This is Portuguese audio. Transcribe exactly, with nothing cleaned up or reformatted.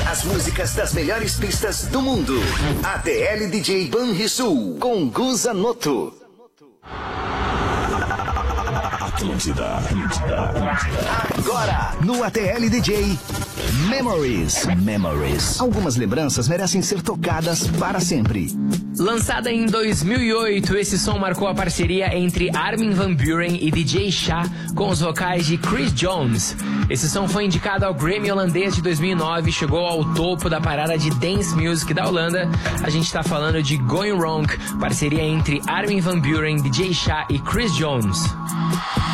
As músicas das melhores pistas do mundo. A T L D J Banrisul com Guza Noto. Atlântida, Atlântida, Atlântida. Agora, no A T L D J, Memories. Memories. Algumas lembranças merecem ser tocadas para sempre. Lançada em dois mil e oito, esse som marcou a parceria entre Armin van Buuren e D J Sha com os vocais de Chris Jones. Esse som foi indicado ao Grammy holandês de dois mil e nove e chegou ao topo da parada de Dance Music da Holanda. A gente tá falando de Going Wrong, parceria entre Armin van Buuren, D J Sha e Chris Jones.